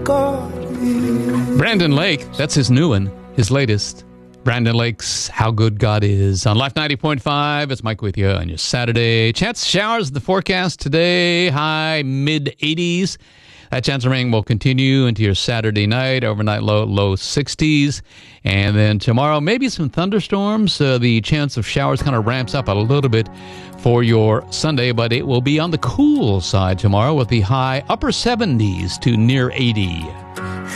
God is. Brandon Lake, that's his new one, his latest. Brandon Lake's How Good God Is on Life 90.5. It's Mike with you on your Saturday. Chance of showers in the forecast today, high mid-80s. That chance of rain will continue into your Saturday night, overnight low 60s. And then tomorrow, maybe some thunderstorms. The chance of showers kind of ramps up a little bit for your Sunday, but it will be on the cool side tomorrow with the high upper 70s to near 80.